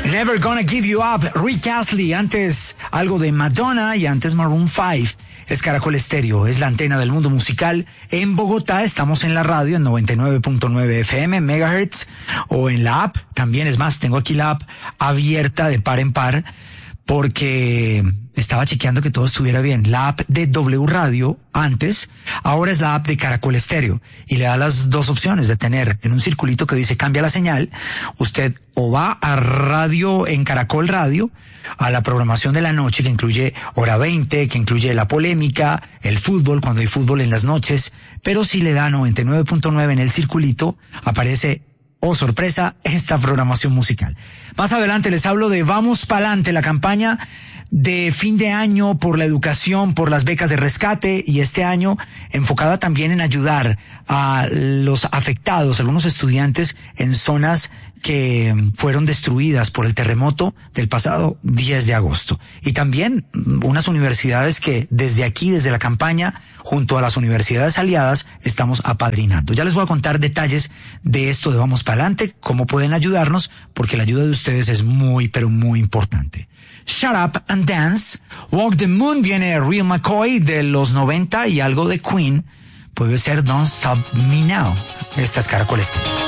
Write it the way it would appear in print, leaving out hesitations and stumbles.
Never Gonna Give You Up, Rick Astley, antes algo de Madonna y antes Maroon 5. Es Caracol Estéreo, es la antena del mundo musical. En Bogotá estamos en la radio en 99.9 FM, megahertz, o en la app. También, es más, tengo aquí la app abierta de par en par, porque estaba chequeando que todo estuviera bien. La app de W Radio antes, ahora es la app de Caracol Estéreo, y le da las dos opciones de tener en un circulito que dice cambia la señal. Usted o va a radio en Caracol Radio, a la programación de la noche, que incluye Hora 20, que incluye la polémica, el fútbol, cuando hay fútbol en las noches, pero si le da 99.9 en el circulito, aparece, oh sorpresa, esta programación musical. Más adelante les hablo de Vamos Pa'lante, la campaña de fin de año por la educación, por las becas de rescate, y este año enfocada también en ayudar a los afectados, algunos estudiantes en zonas que fueron destruidas por el terremoto del pasado 10 de agosto. Y también unas universidades que desde aquí, desde la campaña, junto a las universidades aliadas, estamos apadrinando. Ya les voy a contar detalles de esto de Vamos Pa'lante, cómo pueden ayudarnos, porque la ayuda de ustedes es muy, pero muy importante. Shut Up and Dance, Walk the Moon, viene Real McCoy de los 90 y algo de Queen. Puede ser Don't Stop Me Now. Esta es Caracol Estéreo.